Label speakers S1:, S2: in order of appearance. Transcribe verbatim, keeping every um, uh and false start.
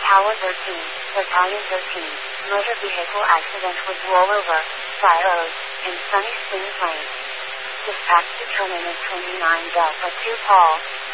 S1: Tower thirteen, Battalion thirteen, motor vehicle accident with rollover, fire in Sunny Springs Lane. Dispatch to terminus twenty-nine Delta two Paul,